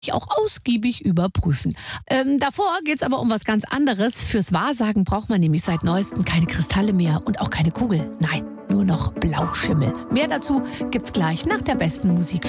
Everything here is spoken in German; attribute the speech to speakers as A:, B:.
A: auch ausgiebig überprüfen. Davor geht es aber um was ganz anderes. Fürs Wahrsagen braucht man nämlich seit neuestem keine Kristalle mehr und auch keine Kugel. Nein, nur noch Blauschimmel. Mehr dazu gibt's gleich nach der besten Musik.